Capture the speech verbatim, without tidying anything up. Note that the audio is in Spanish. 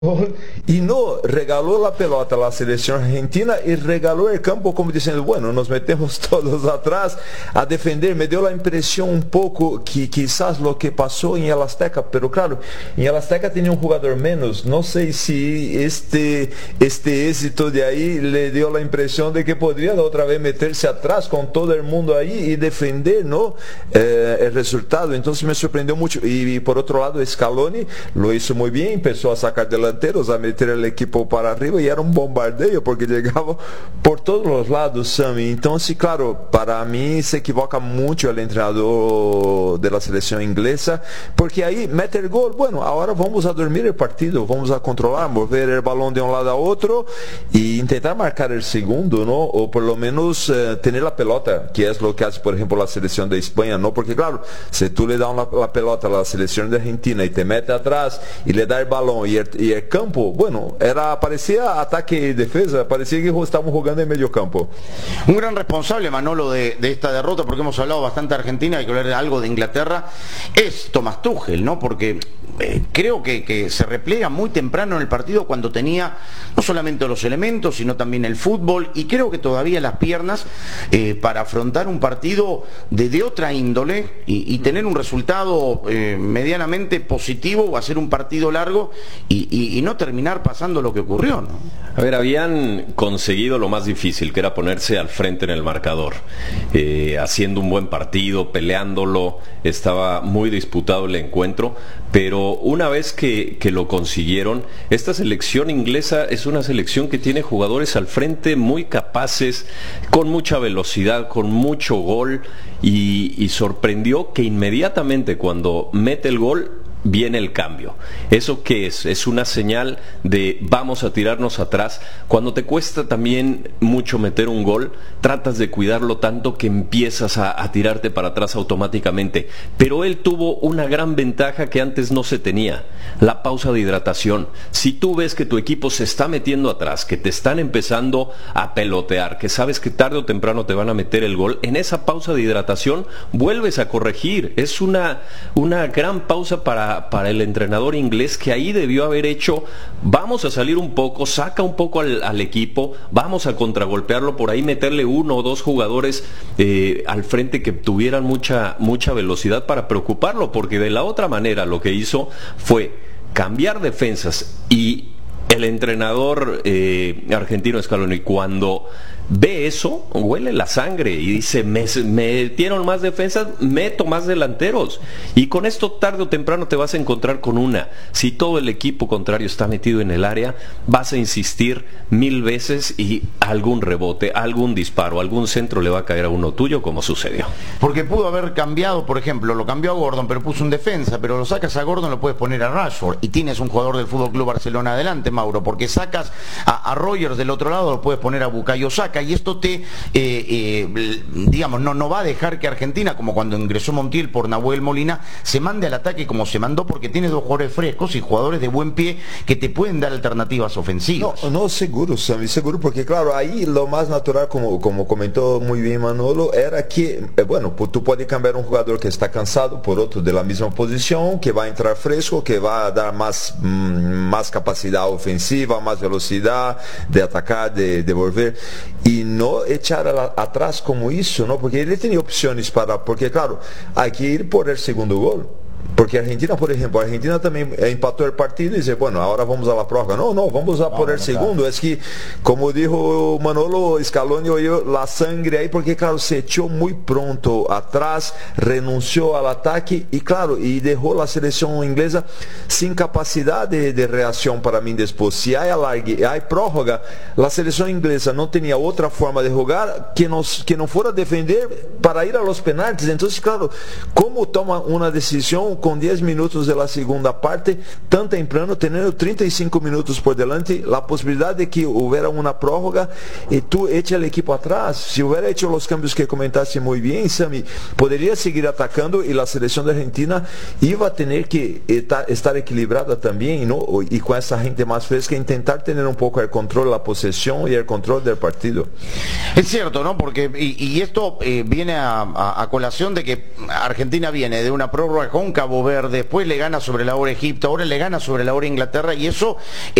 y no regaló la pelota a la selección argentina y regaló el campo como diciendo, bueno, nos metemos todos atrás a defender. Me dio la impresión un poco que quizás lo que pasó en el Azteca, pero claro, en el Azteca tenía un jugador menos. No sé si este, este éxito de ahí le dio la impresión de que podría otra vez meterse atrás con todo el mundo ahí y defender, ¿no? Eh, el resultado. Entonces me sorprendió mucho. Y, y por otro lado, Scaloni lo hizo muy bien, empezó a sacar de a meter el equipo para arriba y era un bombardeo porque llegaba por todos los lados, Sammy. Entonces, claro, para mí se equivoca mucho el entrenador de la selección inglesa, porque ahí mete el gol, bueno, ahora vamos a dormir el partido, vamos a controlar, mover el balón de un lado a otro e intentar marcar el segundo, ¿no? O por lo menos eh, tener la pelota, que es lo que hace, por ejemplo, la selección de España, ¿no? Porque claro, si tú le das la, la pelota a la selección de Argentina y te mete atrás y le da el balón y el, y el campo, bueno, era, parecía ataque y defensa, parecía que estábamos jugando en medio campo. Un gran responsable, Manolo, de, de esta derrota, porque hemos hablado bastante de Argentina, hay que hablar algo de Inglaterra, es Thomas Tuchel, ¿no? Porque eh, creo que, que se repliega muy temprano en el partido cuando tenía no solamente los elementos, sino también el fútbol, y creo que todavía las piernas eh, para afrontar un partido de, de otra índole y, y tener un resultado eh, medianamente positivo o hacer un partido largo y, y y no terminar pasando lo que ocurrió, ¿no? A ver, habían conseguido lo más difícil, que era ponerse al frente en el marcador, eh, haciendo un buen partido, peleándolo, estaba muy disputado el encuentro, pero una vez que, que lo consiguieron, esta selección inglesa es una selección que tiene jugadores al frente muy capaces, con mucha velocidad, con mucho gol, y, y sorprendió que inmediatamente cuando mete el gol, viene el cambio. ¿Eso qué es? Es una señal de vamos a tirarnos atrás. Cuando te cuesta también mucho meter un gol, tratas de cuidarlo tanto que empiezas a, a tirarte para atrás automáticamente. Pero él tuvo una gran ventaja que antes no se tenía, la pausa de hidratación. Si tú ves que tu equipo se está metiendo atrás, que te están empezando a pelotear, que sabes que tarde o temprano te van a meter el gol, en esa pausa de hidratación vuelves a corregir. Es una, una gran pausa para para el entrenador inglés, que ahí debió haber hecho, vamos a salir un poco, saca un poco al, al equipo, vamos a contragolpearlo por ahí, meterle uno o dos jugadores eh, al frente que tuvieran mucha, mucha velocidad para preocuparlo, porque de la otra manera lo que hizo fue cambiar defensas. Y el entrenador eh, argentino Scaloni, cuando ve eso, huele la sangre y dice, me metieron más defensas, meto más delanteros, y con esto tarde o temprano te vas a encontrar con una. Si todo el equipo contrario está metido en el área, vas a insistir mil veces y algún rebote, algún disparo, algún centro le va a caer a uno tuyo, como sucedió. Porque pudo haber cambiado, por ejemplo, lo cambió a Gordon, pero puso un defensa, pero lo sacas a Gordon, lo puedes poner a Rashford, y tienes un jugador del Fútbol Club Barcelona adelante, Mauro, porque sacas a, a Rogers del otro lado, lo puedes poner a Bukayo Saka, y esto te, eh, eh, digamos, no, no va a dejar que Argentina, como cuando ingresó Montiel por Nahuel Molina, se mande al ataque como se mandó, porque tiene dos jugadores frescos y jugadores de buen pie que te pueden dar alternativas ofensivas. No, no, seguro, Sammy, seguro, porque claro, ahí lo más natural, como, como comentó muy bien Manolo, era que, eh, bueno, tú puedes cambiar un jugador que está cansado por otro de la misma posición, que va a entrar fresco, que va a dar más, mmm, más capacidad ofensiva, más velocidad de atacar, de, de volver, y no echar a la, atrás como hizo, ¿no? Porque ele tenía opciones para, porque claro, hay que ir por el segundo gol. Porque Argentina, por ejemplo, Argentina también empató el partido y dice, bueno, ahora vamos a la prórroga. No, no, vamos a por el segundo. Es que, como dijo Manolo, Scaloni oyó la sangre ahí, porque claro, se echó muy pronto atrás, renunció al ataque y claro, y dejó la selección inglesa sin capacidad de, de reacción para mí después. Si hay alargue, hay prórroga, la selección inglesa no tenía otra forma de jugar que, nos, que no fuera defender para ir a los penaltis. Entonces, claro, ¿cómo toma una decisión con diez minutos de la segunda parte, tan temprano, teniendo treinta y cinco minutos por delante, la posibilidad de que hubiera una prórroga y tú eches el equipo atrás? Si hubiera hecho los cambios que comentaste muy bien, Sammy, podría seguir atacando y la selección de Argentina iba a tener que estar equilibrada también, ¿no? Y con esa gente más fresca, intentar tener un poco el control, la posesión y el control del partido. Es cierto, ¿no? Porque, y, y esto eh, viene a, a, a colación de que Argentina viene de una prórroga con Cabo Verde, después le gana sobre la hora Egipto, ahora le gana sobre la hora Inglaterra, y eso